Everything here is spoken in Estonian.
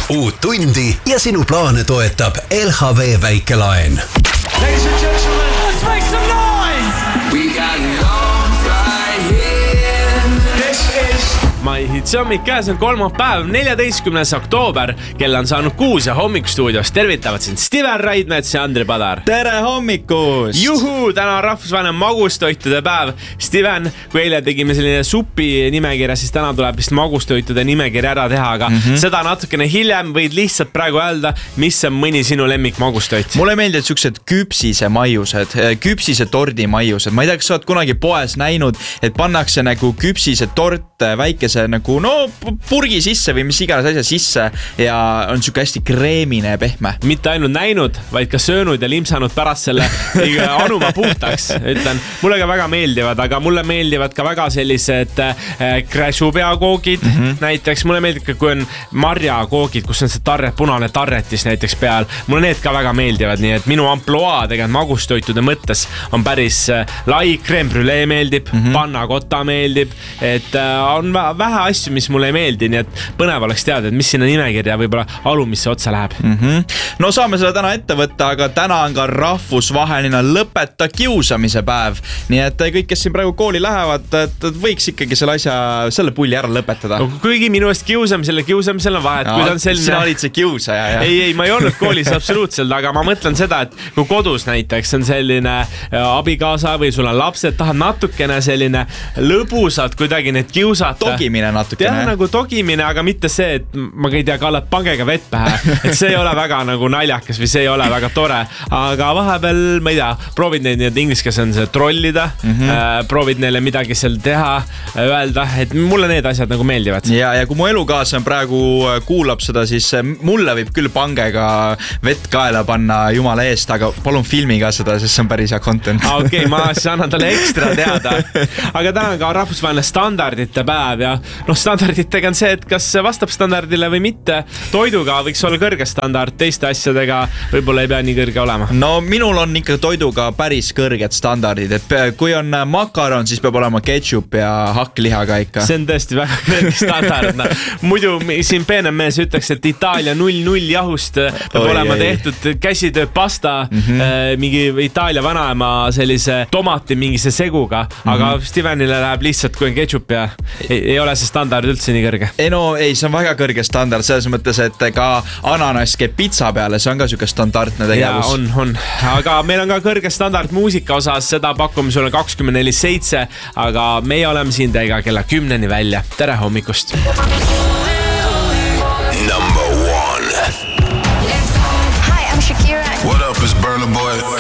uut tundi ja sinu plaane toetab LHV väikelaen. Ladies and gentlemen, let's make some noise! We got it all right here. This is MyHits hommik käes on kolmapäev, 14. oktoober, kell on saanud 6 ja hommikustuudios tervitavad sind Steven Raidmets ja Andri Padar. Tere hommikust! Juhu, täna on rahvusvaheline magustoitude päev. Steven, kui eile tegime selline supi nimekirja, siis täna tuleb vist magustoitude nimekirja ära teha, aga seda natukene hiljem võid lihtsalt praegu öelda, mis on mõni sinu lemmik magustoit. Mulle meeldivad siuksed küpsise maiused, küpsise tordi maiused. Ma ei tea, kas sa oled kunagi poes näinud, et pannakse nagu küpsise tort väikese nagu purgi sisse või mis iganes asja sisse ja on siuke hästi kreemine ja pehme. Mitte ainult näinud, vaid ka söönud ja limsanud pärast selle anuma puhtaks. Ütlen, mulle ka väga meeldivad, aga mulle meeldivad ka väga sellised kräsupeakoogid. Näiteks mulle meeldib ka, kui on marjakoogid, kus on see punane tarretis näiteks peal. Mulle need ka väga meeldivad, nii et minu amploa tegelikult magustoitude mõttes on päris lai. Crème brûlée meeldib, panna cotta meeldib, et on vähe asju, mis mulle ei meeldi, nii et põnev oleks teada, et mis sinna nimekirja võib-olla alumisse otsa läheb. No saame seda täna ette võtta, aga täna on ka rahvusvaheline lõpeta kiusamise päev. Nii et kõik, kes siin praegu kooli lähevad, et võiks ikkagi selle pulli ära lõpetada. No, kuigi minu eest kiusamisel on vahet. No, sina olid see kiusaja. Ja. Ei, ma ei olnud koolis absoluutselt, aga ma mõtlen seda, et kui kodus näiteks on selline abikaasa või sul on lapsed, tahad natukene selline lõbusalt kuidagi need kiusata. Togimine natukene. Jah, nagu togimine, aga mitte see, et ma ei tea, kallad pangega vett pähe. Et see ei ole väga nagu naljakas või see ei ole väga tore. Aga vahepeal, ma ei tea, proovid neid nii, et ingliskees on see trollida, proovid neile midagi seal teha, öelda, et mulle need asjad nagu meeldivad. Ja kui mu elukaaslane praegu kuulab seda, siis mulle võib küll pangega vett kaela panna jumala eest, aga palun filmi ka seda, sest see on päris hea content. Okei, ma siis annan talle ekstra teada. Aga täna on ka rahvusvaheline standardite päev ja standarditega on see, et kas vastab standardile või mitte. Toiduga võiks olla kõrge standard, teiste asjadega võib-olla ei pea nii kõrge olema. No minul on ikka toiduga päris kõrged standardid, et kui on makaron, siis peab olema ketchup ja hakklihaga ikka. See on tõesti väga kõrge standard. Muidu siin peenem mees ütleks, et Itaalia 0-0 jahust peab olema tehtud käsitöö pasta, mingi Itaalia vanaema sellise tomati mingise seguga, aga Stevenile läheb lihtsalt, kui on ketchup ja ei ole see standard üldse nii kõrge. Ei, see on väga kõrge standard, selles mõttes, et ka ananas käib pizza peale, see on ka siuke standardne tegevus. Ja, on. Aga meil on ka kõrge standard muusika osas, seda pakume sulle 24/7, aga meie oleme siin teiega kella 10 välja. Tere hommikust! Number 1. Hi, I'm Shakira. What up, it's Burna Boy.